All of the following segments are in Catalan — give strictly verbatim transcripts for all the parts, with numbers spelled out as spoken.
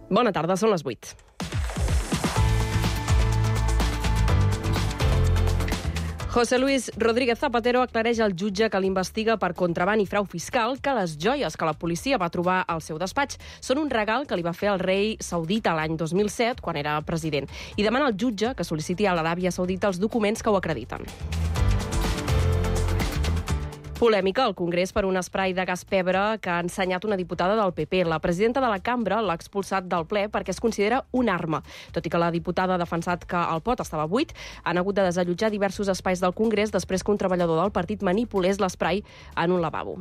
Bona tarda, són les vuit. José Luis Rodríguez Zapatero aclareix al jutge que l'investiga per contraban i frau fiscal que les joies que la policia va trobar al seu despatx són un regal que li va fer el rei saudita l'any dos mil set, quan era president, i demana al jutge que sol·liciti a l'Aràbia Saudita els documents que ho acrediten. Polèmica al Congrés per un esprai de gas pebre que ha ensenyat una diputada del P P. La presidenta de la cambra l'ha expulsat del ple perquè es considera una arma. Tot i que la diputada ha defensat que el pot estava buit, han hagut de desallotjar diversos espais del Congrés després que un treballador del partit manipulés l'esprai en un lavabo.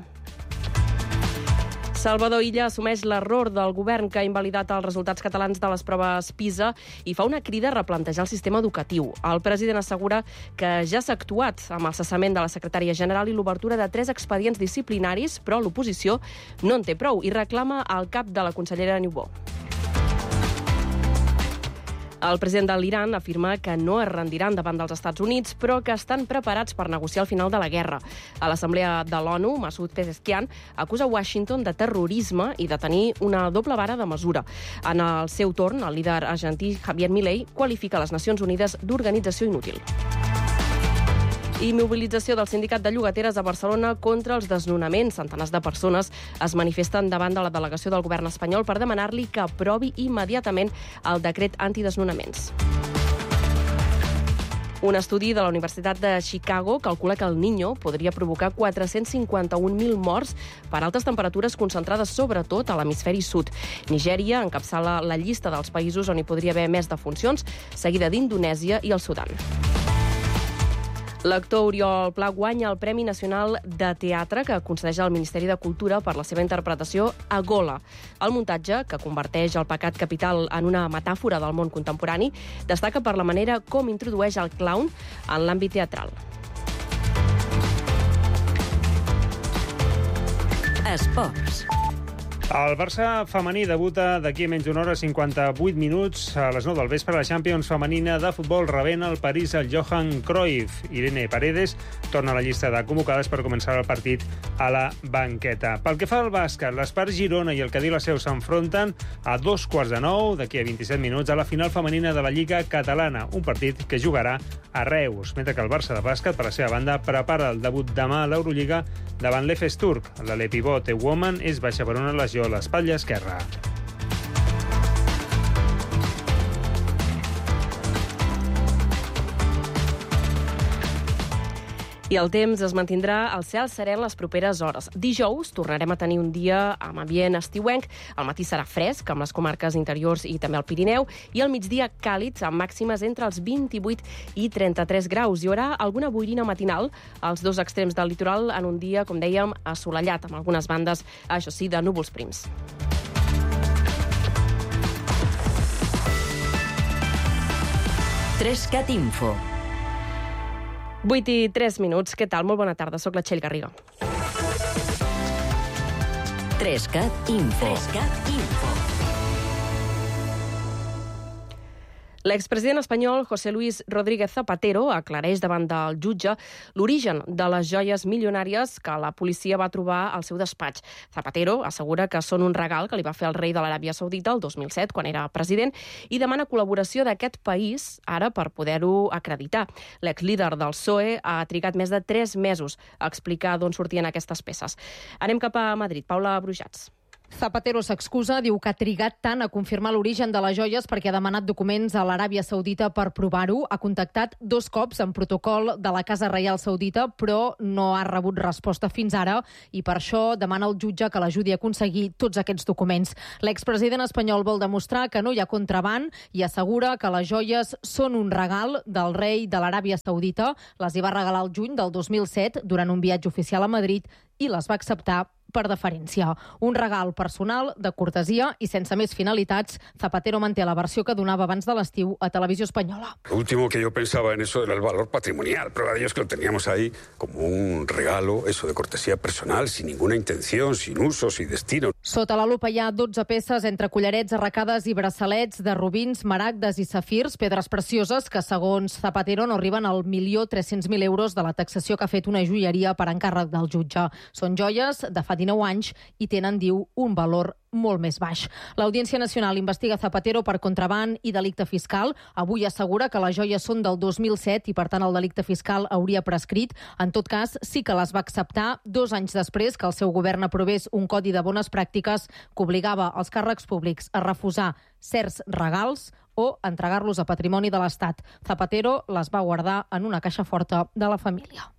Salvador Illa assumeix l'error del govern que ha invalidat els resultats catalans de les proves PISA i fa una crida a replantejar el sistema educatiu. El president assegura que ja s'ha actuat amb el cessament de la secretària general i l'obertura de tres expedients disciplinaris, però l'oposició no en té prou i reclama el cap de la consellera Niubó. El president de l'Iran afirma que no es rendiran davant dels Estats Units, però que estan preparats per negociar el final de la guerra. A l'Assemblea de l'ONU, Masoud Pezeshkian acusa Washington de terrorisme i de tenir una doble vara de mesura. En el seu torn, el líder argentí Javier Milei qualifica les Nacions Unides d'organització inútil. I mobilització del sindicat de llogateres a Barcelona contra els desnonaments. Centenars de persones es manifesten davant de la delegació del govern espanyol per demanar-li que aprovi immediatament el decret antidesnonaments. Un estudi de la Universitat de Chicago calcula que el Niño podria provocar quatre-cents cinquanta-un mil morts per altes temperatures concentrades sobretot a l'hemisferi sud. Nigèria encapçala la llista dels països on hi podria haver més defuncions, seguida d'Indonèsia i el Sudan. L'actor Oriol Pla guanya el Premi Nacional de Teatre que concedeix el Ministeri de Cultura per la seva interpretació a Gola. El muntatge, que converteix el pecat capital en una metàfora del món contemporani, destaca per la manera com introdueix el clown en l'àmbit teatral. Esports. El Barça femení debuta d'aquí a menys d'una hora cinquanta-vuit minuts a les nou del vespre a la Champions femenina de futbol rebent el París al Johan Cruyff. Irene Paredes torna a la llista de convocades per començar el partit a la banqueta. Pel que fa al bàsquet, l'Espart Girona i el Cadí la Seu s'enfronten a dos quarts de nou d'aquí a vint-i-set minuts a la final femenina de la Lliga Catalana, un partit que jugarà a Reus, mentre que el Barça de bàsquet, per la seva banda, prepara el debut demà a l'Eurolliga davant l'E F E S Turc. L'Alepivot Woman és baixa per una lesió a l'espatlla esquerra. I el temps es mantindrà al cel serè les properes hores. Dijous tornarem a tenir un dia amb ambient estiuenc. El matí serà fresc, amb les comarques interiors i també el Pirineu, i al migdia càlids, amb màximes entre els vint-i-vuit i trenta-tres graus. Hi haurà alguna boirina matinal als dos extrems del litoral en un dia, com dèiem, assolellat, amb algunes bandes, això sí, de núvols prims. Trescat Info. vuit i tres minuts. Què tal? Molt bona tarda. Soc la Txell Garriga. Trescat Info. Trescat Info. L'expresident espanyol José Luis Rodríguez Zapatero aclareix davant del jutge l'origen de les joies milionàries que la policia va trobar al seu despatx. Zapatero assegura que són un regal que li va fer el rei de l'Aràbia Saudita el dos mil set, quan era president, i demana col·laboració d'aquest país ara per poder-ho acreditar. L'exlíder del P S O E ha trigat més de tres mesos a explicar d'on sortien aquestes peces. Anem cap a Madrid. Paula Brujats. Zapatero s'excusa, diu que ha trigat tant a confirmar l'origen de les joies perquè ha demanat documents a l'Aràbia Saudita per provar-ho. Ha contactat dos cops en protocol de la Casa Reial Saudita, però no ha rebut resposta fins ara i per això demana al jutge que l'ajudi a aconseguir tots aquests documents. L'expresident espanyol vol demostrar que no hi ha contraban i assegura que les joies són un regal del rei de l'Aràbia Saudita. Les hi va regalar el juny del dos mil set durant un viatge oficial a Madrid i les va acceptar per deferència. Un regal personal, de cortesia i sense més finalitats. Zapatero manté la versió que donava abans de l'estiu a Televisió Espanyola. Lo último que yo pensaba en eso era el valor patrimonial. Prueba de ello es que lo teníamos ahí como un regalo, eso de cortesía personal, sin ninguna intención, sin uso, sin destino. Sota la lupa hi ha dotze peces entre collarets, arracades i braçalets de rubins, maragdes i safirs, pedres precioses que, segons Zapatero, no arriben al milió tres-cents mil euros de la taxació que ha fet una joieria per encàrrec del jutge. Són joies de fa dinou anys i tenen, diu, un valor molt més baix. L'Audiència Nacional investiga Zapatero per contraban i delicte fiscal. Avui assegura que les joies són del dos mil set i, per tant, el delicte fiscal hauria prescrit. En tot cas, sí que les va acceptar dos anys després que el seu govern aprovés un codi de bones pràctiques que obligava els càrrecs públics a refusar certs regals o entregar-los a patrimoni de l'Estat. Zapatero les va guardar en una caixa forta de la família.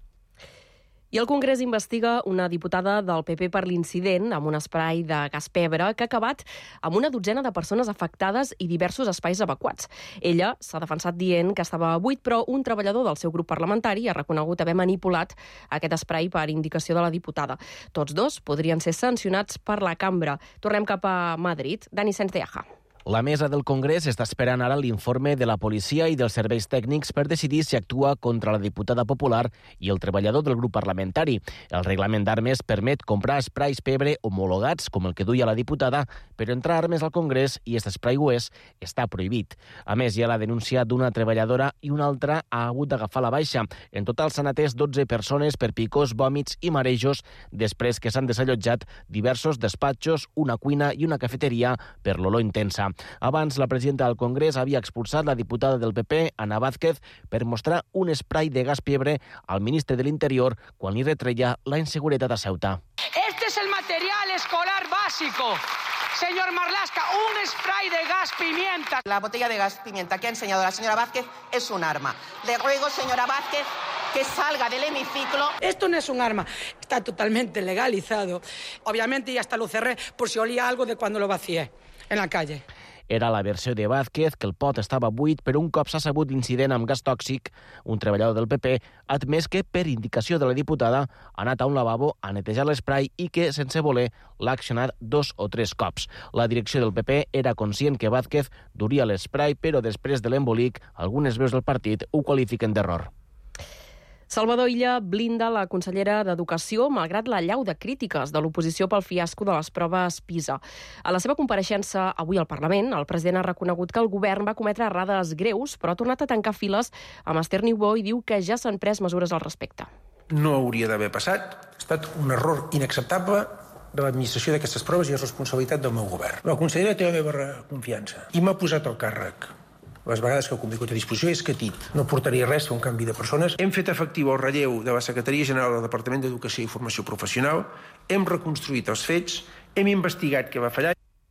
I el Congrés investiga una diputada del P P per l'incident amb un spray de gas pebre que ha acabat amb una dotzena de persones afectades i diversos espais evacuats. Ella s'ha defensat dient que estava buit, però un treballador del seu grup parlamentari ha reconegut haver manipulat aquest spray per indicació de la diputada. Tots dos podrien ser sancionats per la cambra. Tornem cap a Madrid. Dani Sáenz de Aja. La mesa del Congrés està esperant ara l'informe de la policia i dels serveis tècnics per decidir si actua contra la diputada popular i el treballador del grup parlamentari. El reglament d'armes permet comprar sprays pebre homologats, com el que duia la diputada, però entrar armes al Congrés i aquest spray U E S està prohibit. A més, hi ha la denúncia d'una treballadora i una altra ha hagut d'agafar la baixa. En total s'han atès dotze persones per picors, vòmits i marejos després que s'han desallotjat diversos despatxos, una cuina i una cafeteria per l'olor intensa. Abans, la presidenta del Congrés havia expulsat la diputada del P P, Ana Vázquez, per mostrar un spray de gas pebre al ministre de l'Interior quan li retreia la inseguretat a Ceuta. Este es el material escolar básico. Señor Marlaska, un spray de gas pimienta. La botella de gas pimienta que ha enseñado la señora Vázquez es un arma. Le ruego, señora Vázquez, que salga del hemiciclo. Esto no es un arma, está totalmente legalizado. Obviamente ya hasta lo cerré por si olía algo de cuando lo vacié en la calle. Era la versió de Vázquez, que el pot estava buit, però un cop s'ha sabut l'incident amb gas tòxic, un treballador del P P ha admès que, per indicació de la diputada, ha anat a un lavabo a netejar l'esprai i que, sense voler, l'ha accionat dos o tres cops. La direcció del P P era conscient que Vázquez duria l'esprai, però després de l'embolic, algunes veus del partit ho qualifiquen d'error. Salvador Illa blinda la consellera d'Educació malgrat la llau de crítiques de l'oposició pel fiasco de les proves PISA. A la seva compareixença avui al Parlament, el president ha reconegut que el govern va cometre errades greus, però ha tornat a tancar files amb Esther Niubó i diu que ja s'han pres mesures al respecte. No hauria d'haver passat. Ha estat un error inacceptable de l'administració d'aquestes proves i és responsabilitat del meu govern. La consellera té la meva confiança i m'ha posat al càrrec. Les vegades que ho convico a disposició és que tit. No portaria res fer un canvi de persones. Hem fet efectiu el relleu de la Secretaria General del Departament d'Educació i Formació Professional, hem reconstruït els fets, hem investigat què va fallar.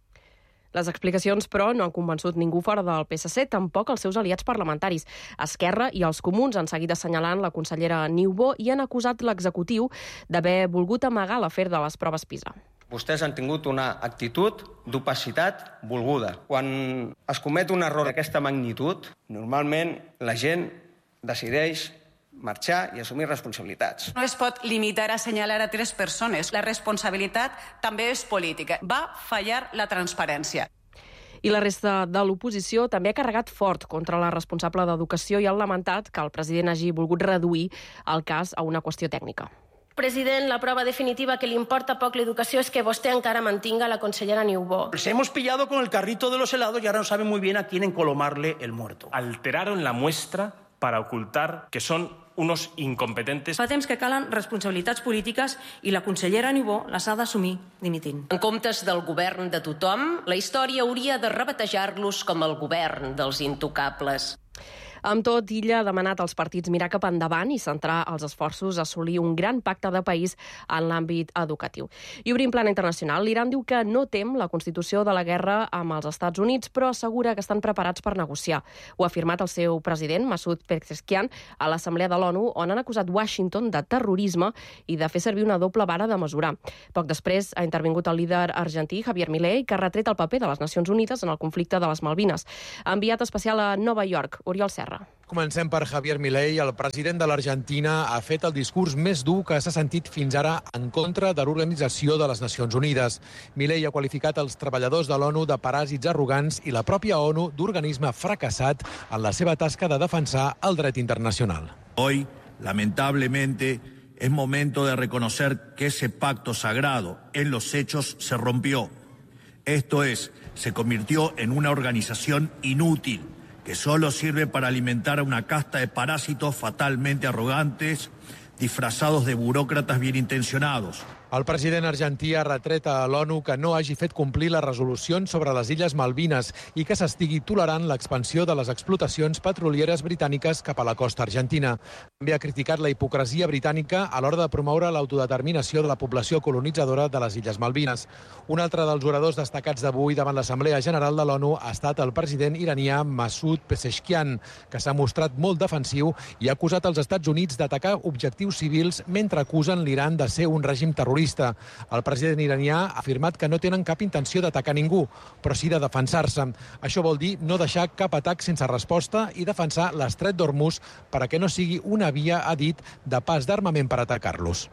Les explicacions, però, no han convençut ningú fora del P S C, tampoc els seus aliats parlamentaris. Esquerra i els comuns han seguit assenyalant la consellera Niubó i han acusat l'executiu d'haver volgut amagar l'afer de les proves PISA. Vostès han tingut una actitud d'opacitat volguda. Quan es comet un error d'aquesta magnitud, normalment la gent decideix marxar i assumir responsabilitats. No es pot limitar a assenyalar a tres persones. La responsabilitat també és política. Va fallar la transparència. I la resta de l'oposició també ha carregat fort contra la responsable d'Educació i ha lamentat que el president hagi volgut reduir el cas a una qüestió tècnica. President, la prova definitiva que li importa poc l'educació és que vostè encara mantinga la consellera Niubó. Se hemos pillado con el carrito de los helados y ahora no saben muy bien a quién encolomarle el muerto. Alteraron la muestra para ocultar que son unos incompetentes. Fa temps que calen responsabilitats polítiques i la consellera Niubó les ha d'assumir dimitint. En comptes del govern de tothom, la història hauria de rebatejar-los com el govern dels intocables. Amb tot, Illa ha demanat als partits mirar cap endavant i centrar els esforços a assolir un gran pacte de país en l'àmbit educatiu. I obrim plana internacional, l'Iran diu que no tem la constitució de la guerra amb els Estats Units, però assegura que estan preparats per negociar. Ho ha afirmat el seu president, Masoud Pezeshkian, a l'Assemblea de l'ONU, on han acusat Washington de terrorisme i de fer servir una doble vara de mesurar. Poc després ha intervingut el líder argentí, Javier Milei, que ha retret el paper de les Nacions Unides en el conflicte de les Malvines. Ha enviat especial a Nova York, Oriol Serra. Comencem per Javier Milei. El president de l'Argentina ha fet el discurs més dur que s'ha sentit fins ara en contra de l'Organització de les Nacions Unides. Milei ha qualificat els treballadors de l'ONU de paràsits arrogants i la pròpia ONU d'organisme fracassat en la seva tasca de defensar el dret internacional. Hoy, lamentablemente, es momento de reconocer que ese pacto sagrado en los hechos se rompió. Esto es, se convirtió en una organización inútil que solo sirve para alimentar a una casta de parásitos fatalmente arrogantes, disfrazados de burócratas bien intencionados. El president argentí ha retret a l'ONU que no hagi fet complir les resolucions sobre les Illes Malvines i que s'estigui tolerant l'expansió de les explotacions petrolieres britàniques cap a la costa argentina. També ha criticat la hipocresia britànica a l'hora de promoure l'autodeterminació de la població colonitzadora de les Illes Malvines. Un altre dels oradors destacats d'avui davant l'Assemblea General de l'ONU ha estat el president iranià Masoud Pezeshkian, que s'ha mostrat molt defensiu i ha acusat els Estats Units d'atacar objectius civils mentre acusen l'Iran de ser un règim terrorista. El president iranià ha afirmat que no tenen cap intenció d'atacar ningú, però sí de defensar-se. Això vol dir no deixar cap atac sense resposta i defensar l'estret d'Hormuz perquè no sigui una via, ha dit, de pas d'armament per atacar-los.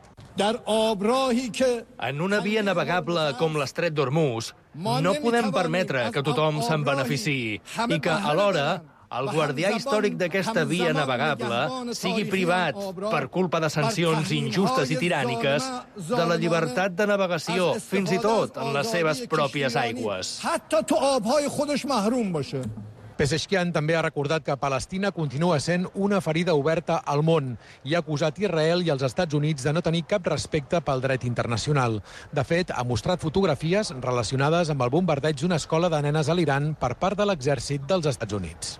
En una via navegable com l'estret d'Hormuz, no podem permetre que tothom se'n beneficiï i que, alhora, el guardià històric d'aquesta via navegable sigui privat, per culpa de sancions injustes i tiràniques, de la llibertat de navegació, fins i tot en les seves pròpies aigües. Pezeshkian també ha recordat que Palestina continua sent una ferida oberta al món i ha acusat Israel i els Estats Units de no tenir cap respecte pel dret internacional. De fet, ha mostrat fotografies relacionades amb el bombardeig d'una escola de nenes a l'Iran per part de l'exèrcit dels Estats Units.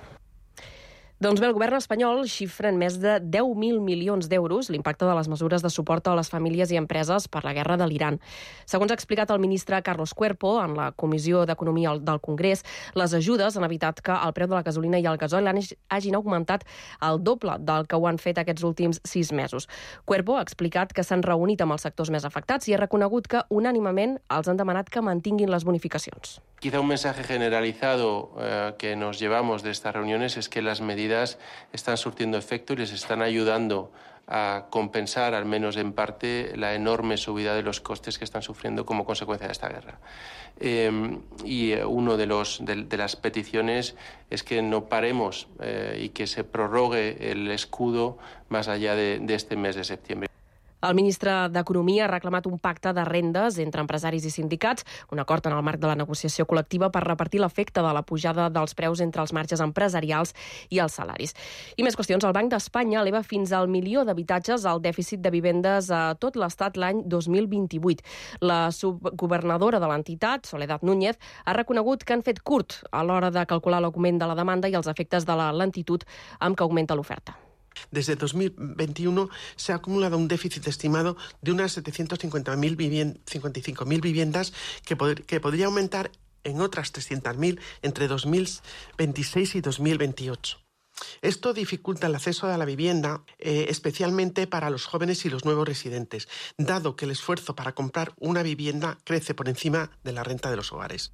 Doncs bé, el govern espanyol xifra en més de deu mil milions d'euros l'impacte de les mesures de suport a les famílies i empreses per la guerra de l'Iran. Segons ha explicat el ministre Carlos Cuerpo en la Comissió d'Economia del Congrés, les ajudes han evitat que el preu de la gasolina i el gasoil hagin augmentat el doble del que ho han fet aquests últims sis mesos. Cuerpo ha explicat que s'han reunit amb els sectors més afectats i ha reconegut que unànimement els han demanat que mantinguin les bonificacions. Quizá un mensaje generalizado eh, que nos llevamos de estas reuniones es que las medidas están surtiendo efecto y les están ayudando a compensar, al menos en parte, la enorme subida de los costes que están sufriendo como consecuencia de esta guerra. Eh, y una de, los, de, de las peticiones es que no paremos eh, y que se prorrogue el escudo más allá de, de este mes de septiembre. El ministre d'Economia ha reclamat un pacte de rendes entre empresaris i sindicats, un acord en el marc de la negociació col·lectiva per repartir l'efecte de la pujada dels preus entre els marges empresarials i els salaris. I més qüestions. El Banc d'Espanya eleva fins al milió d'habitatges al dèficit de vivendes a tot l'Estat l'any dos mil vint-i-vuit. La subgovernadora de l'entitat, Soledad Núñez, ha reconegut que han fet curt a l'hora de calcular l'augment de la demanda i els efectes de la lentitud amb què augmenta l'oferta. Desde dos mil veintiuno se ha acumulado un déficit estimado de unas setecientas cincuenta mil cincuenta y cinco mil viviendas que, pod- que podría aumentar en otras trescientas mil entre dos mil veintiséis y dos mil veintiocho. Esto dificulta el acceso a la vivienda, eh, especialmente para los jóvenes y los nuevos residentes, dado que el esfuerzo para comprar una vivienda crece por encima de la renta de los hogares.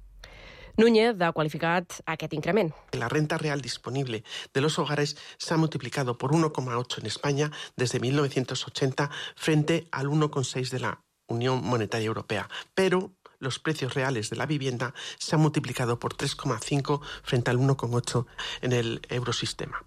Núñez ha qualificat aquest increment. La renta real disponible de los hogares se ha multiplicado por uno coma ocho en España desde mil novecientos ochenta frente al uno coma seis de la Unión Monetaria Europea, pero los precios reales de la vivienda se han multiplicado por tres coma cinco frente al uno coma ocho en el eurosistema.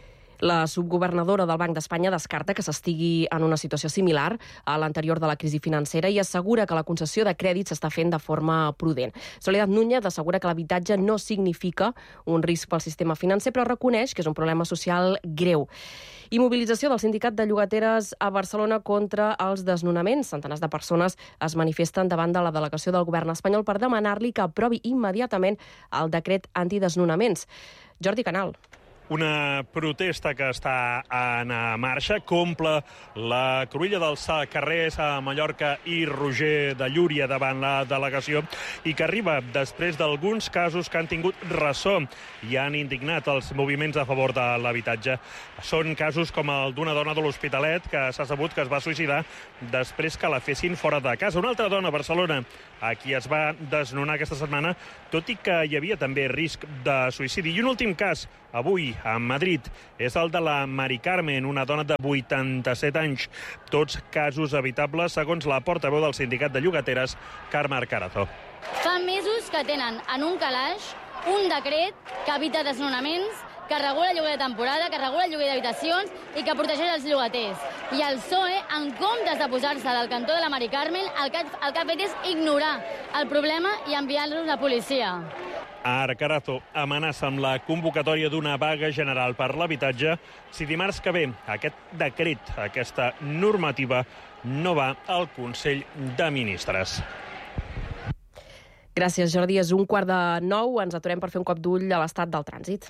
La subgovernadora del Banc d'Espanya descarta que s'estigui en una situació similar a l'anterior de la crisi financera i assegura que la concessió de crèdits s'està fent de forma prudent. Soledad Núñez assegura que l'habitatge no significa un risc pel sistema financer, però reconeix que és un problema social greu. I mobilització del sindicat de llogateres a Barcelona contra els desnonaments. Centenars de persones es manifesten davant de la delegació del govern espanyol per demanar-li que aprovi immediatament el decret antidesnonaments. Jordi Canal. Una protesta que està en marxa, comple la cruïlla dels carrers a Mallorca i Roger de Llúria davant la delegació i que arriba després d'alguns casos que han tingut ressò i han indignat els moviments a favor de l'habitatge. Són casos com el d'una dona de l'Hospitalet que s'ha sabut que es va suïcidar després que la fessin fora de casa. Una altra dona a Barcelona a qui es va desnonar aquesta setmana, tot i que hi havia també risc de suïcidi. I un últim cas, avui, a Madrid, és el de la Mari Carmen, una dona de vuitanta-set anys. Tots casos evitables, segons la portaveu del sindicat de llogateres, Carme Arcarazo. Fa mesos que tenen en un calaix un decret que evita desnonaments, que regula el lloguer de temporada, que regula el lloguer d'habitacions i que protegeix els llogaters. I el P S O E, en comptes de posar-se del cantó de la Mari Carmen, el que, el que ha fet és ignorar el problema i enviar-los a la policia. Arcarazo amenaça amb la convocatòria d'una vaga general per l'habitatge si dimarts que ve aquest decret, aquesta normativa, no va al Consell de Ministres. Gràcies, Jordi. És un quart de nou. Ens aturem per fer un cop d'ull a l'estat del trànsit.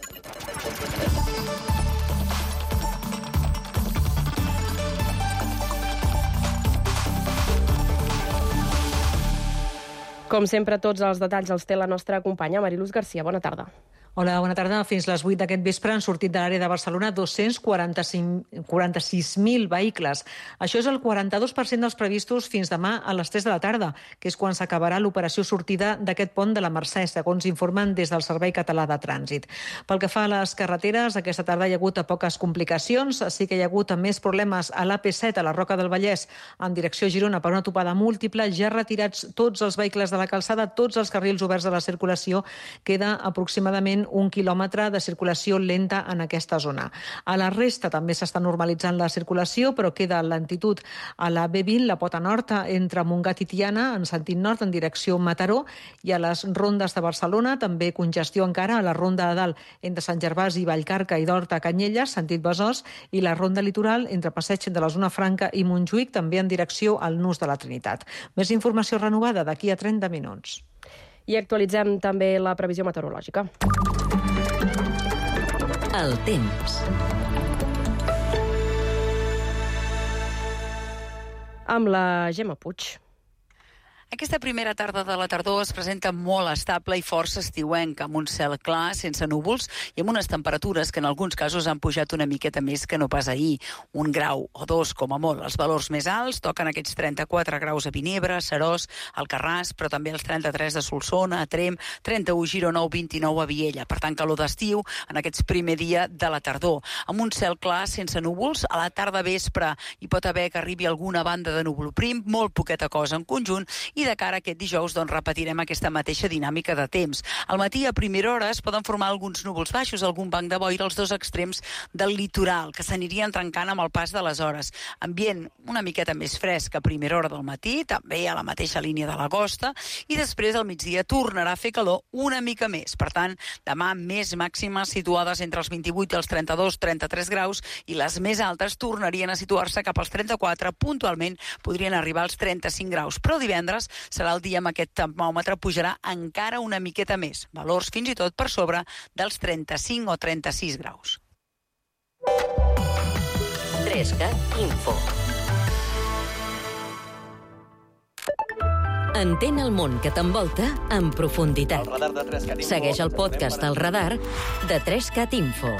Com sempre, tots els detalls els té la nostra companya Mariluz Garcia. Bona tarda. Hola, bona tarda. Fins les vuit d'aquest vespre han sortit de l'àrea de Barcelona dos-cents quaranta-sis mil vehicles. Això és el quaranta-dos per cent dels previstos fins demà a les tres de la tarda, que és quan s'acabarà l'operació sortida d'aquest pont de la Mercè, segons informen des del Servei Català de Trànsit. Pel que fa a les carreteres, aquesta tarda hi ha hagut poques complicacions, sí que hi ha hagut més problemes a l'A P set, a la Roca del Vallès, en direcció a Girona per una topada múltiple, ja retirats tots els vehicles de la calçada, tots els carrils oberts de la circulació, queda aproximadament un quilòmetre de circulació lenta en aquesta zona. A la resta també s'està normalitzant la circulació, però queda lentitud a la B vint, la pota nord, entre Montgat i Tiana, en sentit nord, en direcció Mataró, i a les rondes de Barcelona, també congestió encara a la ronda de dalt, entre Sant Gervasi, Vallcarca i d'Horta a Canyelles, sentit Besòs, i la ronda litoral entre Passeig de la Zona Franca i Montjuïc, també en direcció al Nus de la Trinitat. Més informació renovada d'aquí a trenta minuts. I actualitzem també la previsió meteorològica. El temps. Amb la Gemma Puig. Aquesta primera tarda de la tardor es presenta molt estable i força estiuenca, amb un cel clar, sense núvols i amb unes temperatures que en alguns casos han pujat una miqueta més que no pas ahir. Un grau o dos, com a molt. Els valors més alts toquen aquests trenta-quatre graus a Vinebre, Seròs, Alcarràs, però també els trenta-tres de Solsona, a Tremp, trenta-u a Girona o vint-i-nou a Viella. Per tant, calor d'estiu en aquests primer dia de la tardor. Amb un cel clar, sense núvols, a la tarda vespre hi pot haver que arribi alguna banda de núvol prim, molt poqueta cosa en conjunt, i de cara a aquest dijous doncs, repetirem aquesta mateixa dinàmica de temps. Al matí a primera hora es poden formar alguns núvols baixos, algun banc de boira als dos extrems del litoral, que s'anirien trencant amb el pas de les hores. Ambient una miqueta més fresc a primera hora del matí, també a la mateixa línia de la costa, i després al migdia tornarà a fer calor una mica més. Per tant, demà més màximes situades entre els vint-i-vuit i els trenta-dos trenta-tres graus, i les més altes tornarien a situar-se cap als trenta-quatre, puntualment podrien arribar als trenta-cinc graus. Però divendres serà el dia amb aquest termòmetre, pujarà encara una miqueta més, valors fins i tot per sobre dels trenta-cinc o trenta-sis graus. trescat Info. Entén el món que t'envolta en profunditat. Segueix el podcast del Radar de trescat Info.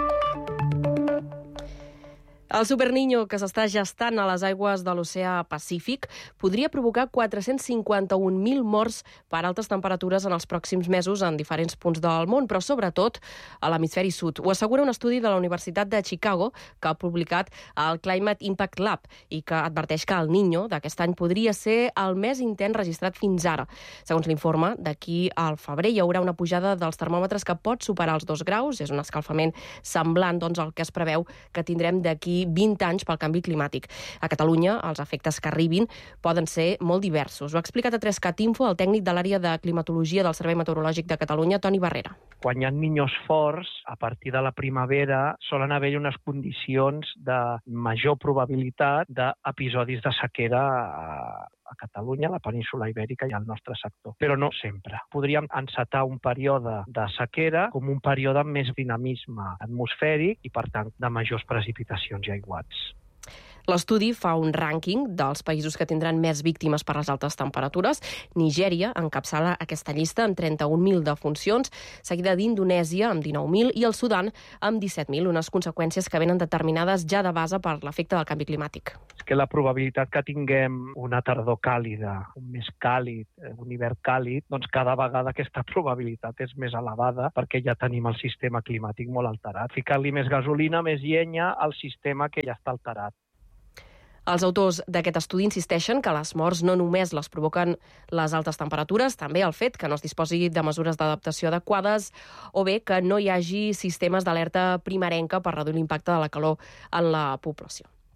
El superniño que s'està gestant a les aigües de l'oceà Pacífic podria provocar quatre-cents cinquanta-un mil morts per altes temperatures en els pròxims mesos en diferents punts del món, però sobretot a l'hemisferi sud. Ho assegura un estudi de la Universitat de Chicago que ha publicat el Climate Impact Lab i que adverteix que el Niño d'aquest any podria ser el més intens registrat fins ara. Segons l'informe, d'aquí al febrer hi haurà una pujada dels termòmetres que pot superar els dos graus. És un escalfament semblant doncs, al que es preveu que tindrem d'aquí vint anys pel canvi climàtic. A Catalunya, els efectes que arribin poden ser molt diversos. Ho ha explicat a trescat Info el tècnic de l'àrea de climatologia del Servei Meteorològic de Catalunya, Toni Barrera. Quan hi ha niños forts, a partir de la primavera, solen haver-hi unes condicions de major probabilitat d'episodis de sequera a a Catalunya, a la península Ibèrica i al nostre sector, però no sempre. Podríem encetar un període de sequera com un període amb més dinamisme atmosfèric i, per tant, de majors precipitacions i aiguats. L'estudi fa un rànquing dels països que tindran més víctimes per les altes temperatures. Nigèria encapçala aquesta llista amb trenta-un mil defuncions, seguida d'Indonèsia amb dinou mil i el Sudan amb disset mil, unes conseqüències que venen determinades ja de base per l'efecte del canvi climàtic. És que la probabilitat que tinguem una tardor càlida, un mes càlid, un hivern càlid, doncs cada vegada aquesta probabilitat és més elevada perquè ja tenim el sistema climàtic molt alterat. Ficar-li més gasolina, més llenya al sistema que ja està alterat. Els autors d'aquest estudi insisteixen que les morts no només les provoquen les altes temperatures, també el fet que no es disposi de mesures d'adaptació adequades o bé que no hi hagi sistemes d'alerta primerenca per reduir l'impacte de la calor en la població.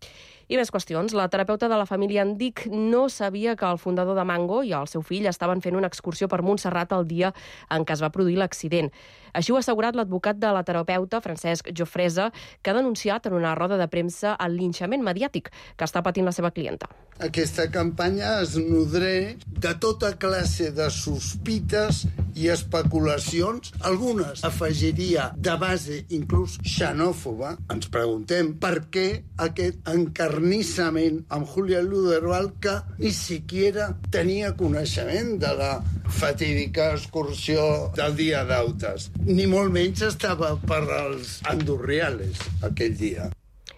I més qüestions. La terapeuta de la família Andic no sabia que el fundador de Mango i el seu fill estaven fent una excursió per Montserrat el dia en què es va produir l'accident. Així ho ha assegurat l'advocat de la terapeuta, Francesc Jofresa, que ha denunciat en una roda de premsa el linxament mediàtic que està patint la seva clienta. Aquesta campanya es nodreix de tota classe de sospites i especulacions. Algunes afegiria de base inclús xenòfoba. Ens preguntem per què aquest encarnissament amb Julián Luderval, que ni siquiera tenia coneixement de la fatídica excursió del dia d'Autes. Ni molt menys estava per als andorriales aquell dia.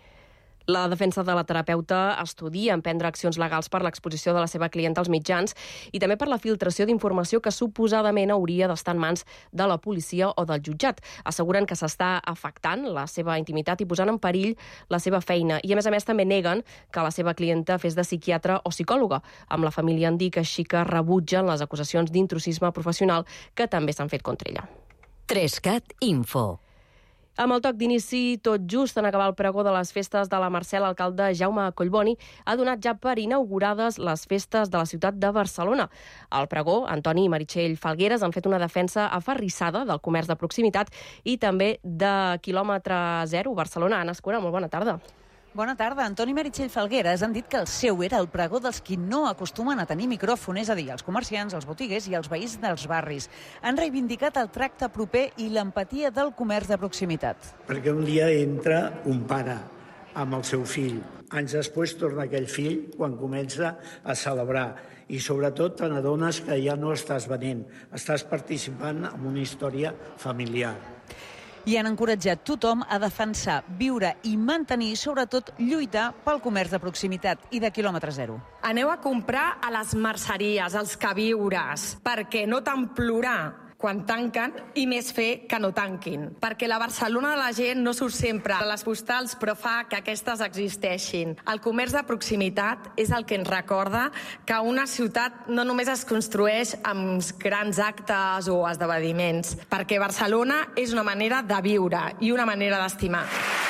La defensa de la terapeuta estudia emprendre accions legals per l'exposició de la seva clienta als mitjans i també per la filtració d'informació que suposadament hauria d'estar en mans de la policia o del jutjat. Asseguren que s'està afectant la seva intimitat i posant en perill la seva feina. I, a més a més, també neguen que la seva clienta fes de psiquiatra o psicòloga. Amb la família Andic, així que rebutgen les acusacions d'intrusisme professional que també s'han fet contra ella. Trescat Info. Amb el toc d'inici, tot just en acabar el pregó de les festes de la Mercè, l'alcalde Jaume Collboni ha donat ja per inaugurades les festes de la ciutat de Barcelona. Al pregó, Antoni i Meritxell Falgueres han fet una defensa aferrissada del comerç de proximitat i també de quilòmetre zero. Barcelona, Anna Escura, molt bona tarda. Bona tarda. Antoni i Meritxell Falgueres han dit que el seu era el pregó dels qui no acostumen a tenir micròfon, és a dir, els comerciants, els botiguers i els veïns dels barris. Han reivindicat el tracte proper i l'empatia del comerç de proximitat. Perquè un dia entra un pare amb el seu fill. Anys després torna aquell fill quan comença a celebrar. I sobretot te n'adones que ja no estàs venent, estàs participant en una història familiar. I han encoratjat tothom a defensar, viure i mantenir, sobretot lluitar pel comerç de proximitat i de quilòmetre zero. Aneu a comprar a les merceries, als queviures, perquè no tant plorar quan tanquen i més fer que no tanquin. Perquè la Barcelona de la gent no surt sempre a les postals, però fa que aquestes existeixin. El comerç de proximitat és el que ens recorda que una ciutat no només es construeix amb grans actes o esdeveniments, perquè Barcelona és una manera de viure i una manera d'estimar.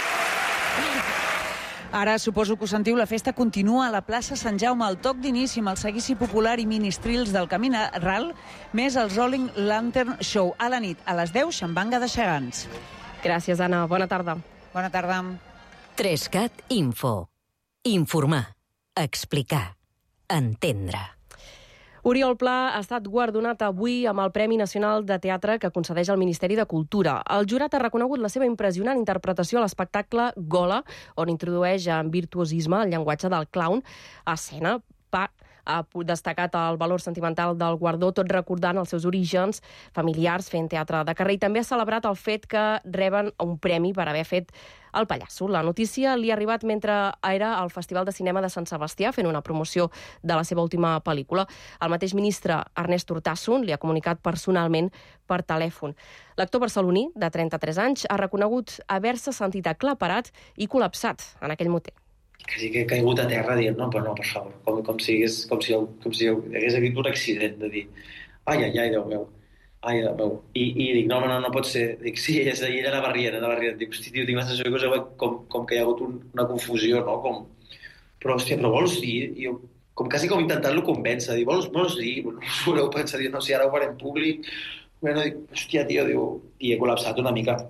Ara suposo que ho sentiu, la festa continua a la plaça Sant Jaume, al toc d'inici amb el seguici popular i ministrils del Camí Ral, més el Rolling Lantern Show. A la nit, a les deu, xambanga de gegants. Gràcies, Anna. Bona tarda. Bona tarda. Trescat Info. Informar. Explicar. Entendre. Oriol Pla ha estat guardonat avui amb el Premi Nacional de Teatre que concedeix el Ministeri de Cultura. El jurat ha reconegut la seva impressionant interpretació a l'espectacle Gola, on introdueix amb virtuosisme el llenguatge del clown a escena. Pa ha destacat el valor sentimental del guardó, tot recordant els seus orígens familiars fent teatre de carrer, i també ha celebrat el fet que reben un premi per haver fet El Pallasso. La notícia li ha arribat mentre era al Festival de Cinema de Sant Sebastià fent una promoció de la seva última pel·lícula. El mateix ministre Ernest Urtasun li ha comunicat personalment per telèfon. L'actor barceloní, de trenta-tres anys, ha reconegut haver-se sentit aclaparat i col·lapsat en aquell moment. Quasi que he caigut a terra dient, no, però no, per favor, com, com si, hagués, com si, com si hagués hagut un accident, de dir, ai, ai, ai, Déu meu, ai, Déu meu. I, i dic, no, no, no pot ser. Dic, sí, és d'ahir, anava rient, anava rient. Dic, hosti, tio, tinc la sensació que com, com que hi ha hagut un, una confusió, no? Com... Però, hòstia, però vols dir? I jo, com quasi com intentant-lo convèncer, dic, vols, vols dir? Us voleu pensar, dic, no, si ara ho farem públic. Bueno, dic, hòstia, tio, diu, i he col·lapsat una mica.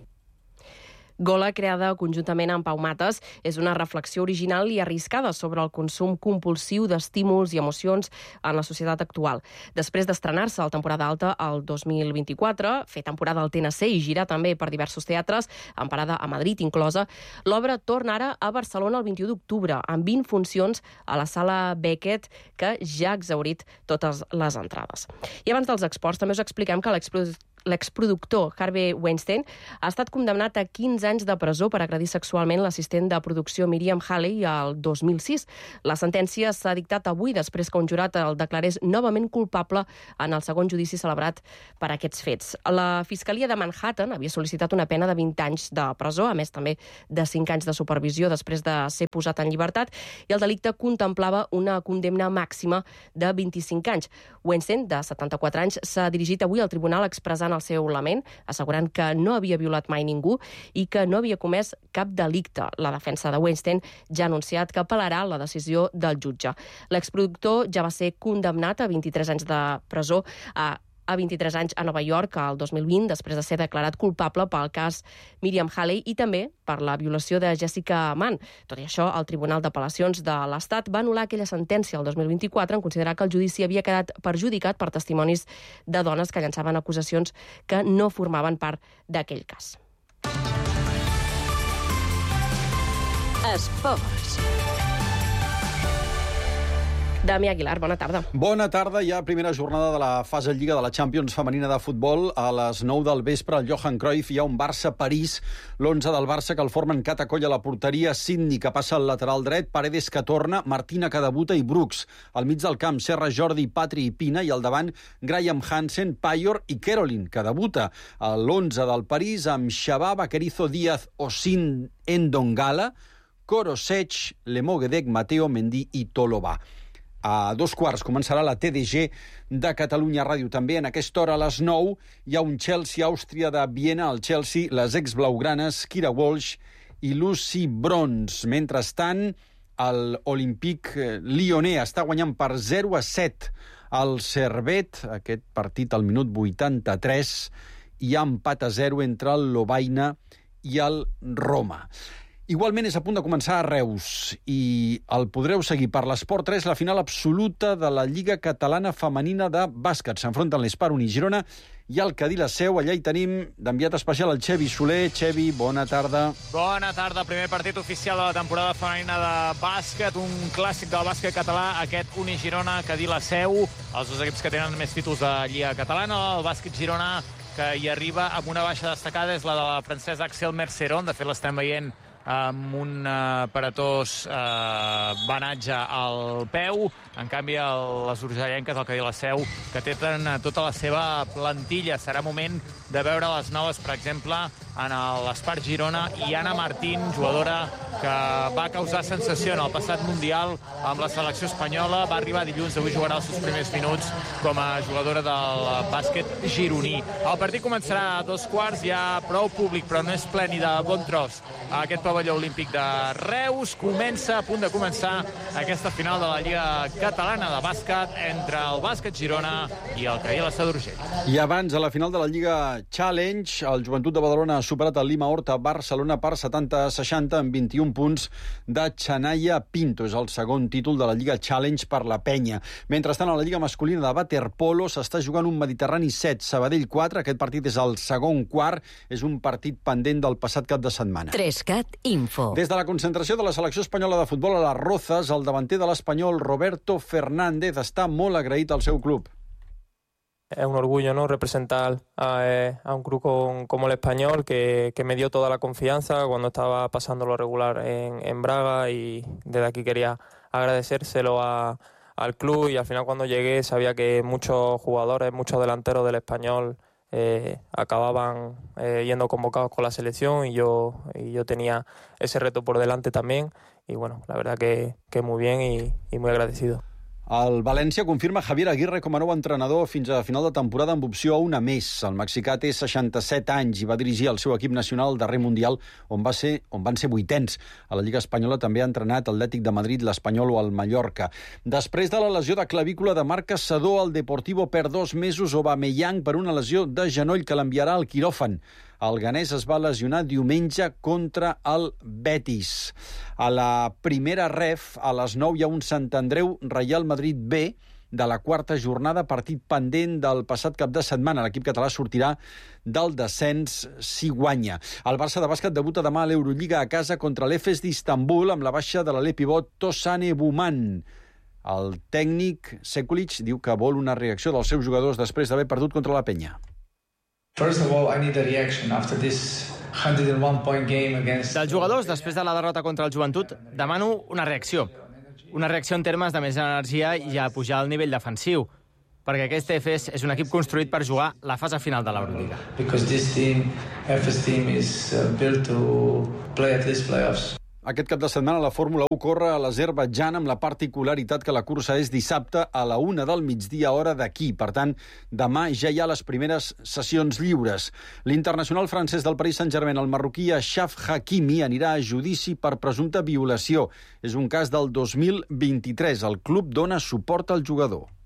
Gola, creada conjuntament amb Pau Mates, és una reflexió original i arriscada sobre el consum compulsiu d'estímuls i emocions en la societat actual. Després d'estrenar-se a la temporada alta el dos mil vint-i-quatre, fer temporada al T N C i girar també per diversos teatres, amb parada a Madrid inclosa, l'obra torna ara a Barcelona el vint-i-u d'octubre, amb vint funcions a la sala Beckett, que ja ha exhaurit totes les entrades. I abans dels exports, també us expliquem que l'exposició l'exproductor Harvey Weinstein ha estat condemnat a quinze anys de presó per agredir sexualment l'assistent de producció Miriam Halley el dos mil sis. La sentència s'ha dictat avui després que un jurat el declarés novament culpable en el segon judici celebrat per aquests fets. La Fiscalia de Manhattan havia sol·licitat una pena de vint anys de presó, a més també de cinc anys de supervisió després de ser posat en llibertat, i el delicte contemplava una condemna màxima de vint-i-cinc anys. Weinstein, de setanta-quatre anys, s'ha dirigit avui al tribunal expressant presentant el seu lament, assegurant que no havia violat mai ningú i que no havia comès cap delicte. La defensa de Weinstein ja ha anunciat que apel·larà la decisió del jutge. L'exproductor ja va ser condemnat a vint-i-tres anys de presó a a vint-i-tres anys a Nova York el dos mil vint, després de ser declarat culpable pel cas Miriam Haley i també per la violació de Jessica Mann. Tot i això, el Tribunal d'Apel·lacions de l'Estat va anul·lar aquella sentència el dos mil vint-i-quatre en considerar que el judici havia quedat perjudicat per testimonis de dones que llançaven acusacions que no formaven part d'aquell cas. Esports. Dami Aguilar, bona tarda. Bona tarda. Hi ha primera jornada de la fase Lliga de la Champions femenina de futbol. A les nou del vespre, al Johan Cruyff, hi ha un Barça-París. L'onze del Barça, que el formen Catacoll a la porteria, Sidney, que passa al lateral dret, Paredes, que torna, Martina, que debuta, i Brooks. Al mig del camp, Serra, Jordi, Patri i Pina, i al davant, Graham Hansen, Payor i Caroline, que debuta. A l'onze del París, amb Xabá, Vaquerizo, Díaz, Osin, Endongala, Korosech, Lemogedec, Mateo, Mendy i Tolobà. A dos quarts començarà la T D G de Catalunya Ràdio. També en aquesta hora, a les nou, hi ha un Chelsea-Àustria de Viena. Al Chelsea, les ex-blaugranes, Kira Walsh i Lucy Bronze. Mentrestant, l'Olympique Lyonnais està guanyant per zero a set al Servette. Aquest partit al minut vuitanta-tres. Hi ha empat a zero entre el Lovaina i el Roma. Igualment és a punt de començar a Reus i el podreu seguir per l'Esport tres, la final absoluta de la Lliga Catalana Femenina de Bàsquet. S'enfronten l'Esparun i Girona i el Cadí la Seu. Allà hi tenim d'enviat especial el Xevi Soler. Xevi, bona tarda. Bona tarda. Primer partit oficial de la temporada femenina de bàsquet, un clàssic del bàsquet català, aquest Uni Girona, Cadí la Seu, els dos equips que tenen més títols de Lliga Catalana. El bàsquet Girona, que hi arriba amb una baixa destacada, és la de la francesa Axel Merceron. De fet, l'estem veient amb un aparatós eh, banatge al peu. En canvi, el, les urgellenques, el Cadí la Seu, que tenen tota la seva plantilla. Serà moment de veure les noves, per exemple, en l'Espart Girona, i Anna Martín, jugadora que va causar sensació en el passat Mundial amb la selecció espanyola. Va arribar dilluns, avui jugarà els seus primers minuts com a jugadora del bàsquet gironí. El partit començarà a dos quarts, hi ha prou públic, però no és ple ni de bon tros a aquest pavelló olímpic de Reus. Comença, a punt de començar, aquesta final de la Lliga Catalana de Bàsquet entre el bàsquet Girona i el Cadí la Seu d'Urgell. I abans, a la final de la Lliga Challenge, el Joventut de Badalona ha superat el Lima Horta Barcelona per setanta a seixanta amb vint-i-un punts de Chanaya Pinto. És el segon títol de la Lliga Challenge per la penya. Mentrestant, a la Lliga masculina de waterpolo s'està jugant un Mediterrani set, Sabadell quatre. Aquest partit és el segon quart. És un partit pendent del passat cap de setmana. Trescat Info. Des de la concentració de la selecció espanyola de futbol a les Rozas, el davanter de l'Espanyol, Roberto Fernández, està molt agraït al seu club. Es un orgullo, ¿no?, representar a, eh, a un club con, como el Español, que, que me dio toda la confianza cuando estaba pasando lo regular en, en Braga, y desde aquí quería agradecérselo a, al club. Y al final, cuando llegué, sabía que muchos jugadores, muchos delanteros del Español eh, acababan eh, yendo convocados con la selección, y yo, y yo tenía ese reto por delante también. Y bueno, la verdad que, que muy bien y, y muy agradecido. El València confirma Javier Aguirre com a nou entrenador fins a final de temporada amb opció a una més. El mexicà té seixanta-set anys i va dirigir el seu equip nacional al darrer Mundial, on, va ser, on van ser vuitens. A la Lliga Espanyola també ha entrenat l'Atlètic de Madrid, l'Espanyol o el Mallorca. Després de la lesió de clavícula de Marc Caçador, el Deportivo perd dos mesos Aubameyang per una lesió de genoll que l'enviarà al quiròfan. El ganès es va lesionar diumenge contra el Betis. A la primera ref, a les nou, hi ha un Sant Andreu Reial Madrid B de la quarta jornada, partit pendent del passat cap de setmana. L'equip català sortirà del descens si guanya. El Barça de bàsquet debuta demà a l'Eurolliga a casa contra l'Efes d'Istanbul amb la baixa de l'alè pivot Tosane Buman. El tècnic Sekulic diu que vol una reacció dels seus jugadors després d'haver perdut contra la Penya. First of all, I need a reaction after this one oh one point game against... Dels jugadors, després de la derrota contra el Joventut, demano una reacció. Una reacció en termes de més energia i a pujar al nivell defensiu, perquè aquest Efes és un equip construït per jugar la fase final de l'Eurolliga. Because this team, Efes team, is built to play at least playoffs. Aquest cap de setmana la Fórmula u corre a l'Azerbaidjan amb la particularitat que la cursa és dissabte a la una del migdia hora d'aquí. Per tant, demà ja hi ha les primeres sessions lliures. L'internacional francès del Paris Saint-Germain, el marroquí Achraf Hakimi, anirà a judici per presumpta violació. És un cas del dos mil vint-i-tres. El club dona suport al jugador.